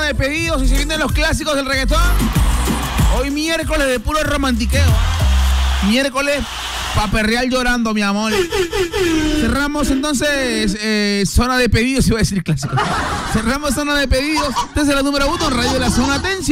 de pedidos y se vienen los clásicos del reggaetón. Hoy miércoles de puro romantiqueo. Miércoles pa' perrear llorando, mi amor. Cerramos entonces zona de pedidos, iba a decir clásico. Cerramos zona de pedidos desde la número 1, Radio de la Zona Atención.